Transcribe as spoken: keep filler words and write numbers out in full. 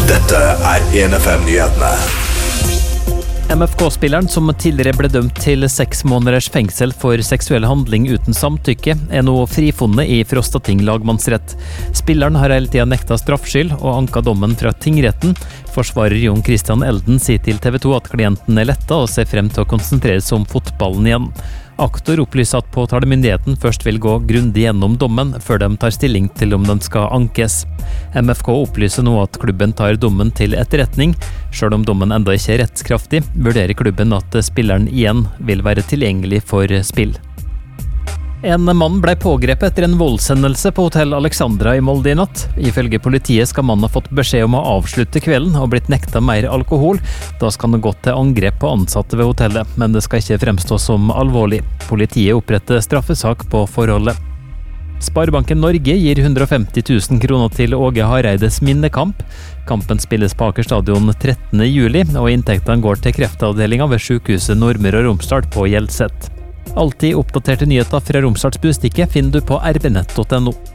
Dette er en F M-nyhetene. M F K-spilleren som tidligere ble dømt til seks måneders fengsel for seksuell handling uten samtykke, er nå frifunnet i Frostating lagmannsrett. Spilleren har hele tiden nekta straffskyld og anka dommen fra tingretten. Forsvarer Jon Christian Elden sier til T V to at klienten er letta og ser frem til å konsentrere seg om fotballen igjen. Aktor opplyser at påtalemyndigheten først vil gå grundig gjennom dommen før de tar stilling til om den skal ankes. M F K opplyser nå at klubben tar dommen til etterretning. Selv om dommen enda ikke er rettskraftig, vurderer klubben at spilleren igjen vil være tilgjengelig for spill. En mann ble pågrepet etter en voldshendelse på Hotell Alexandra i Molde i natt. Ifølge politiet skal mannen ha fått beskjed om å avslutte kvelden og blitt nekta mer alkohol. Da skal han ha gått til angrep på ansatte ved hotellet, men det skal ikke fremstå som alvorlig. Politiet oppretter straffesak på forholdet. Sparebanken Norge gir hundre og femti tusen kroner til Åge Hareides minnekamp. Kampen spilles på Aker stadion trettende juli, og inntektene går til kreftavdelingen ved sykehuset Nordmøre og Romsdal på Hjelset. Alltid oppdaterte nyheter fra Romsdals Budstikke finner du på r b nett punktum no.